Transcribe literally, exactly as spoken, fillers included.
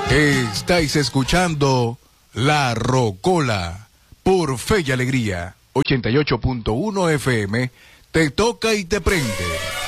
Estáis escuchando La Rocola por Fe y Alegría, ochenta y ocho punto uno F M. Te toca y te prende.